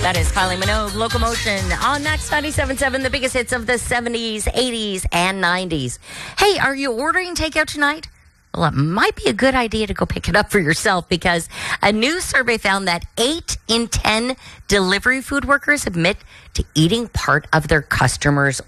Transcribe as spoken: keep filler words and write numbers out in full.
That is Kylie Minogue, Locomotion on Max ninety-seven point seven, the biggest hits of the seventies, eighties, and nineties. Hey, are you ordering takeout tonight? Well, it might be a good idea to go pick it up for yourself because a new survey found that eight in ten delivery food workers admit to eating part of their customers'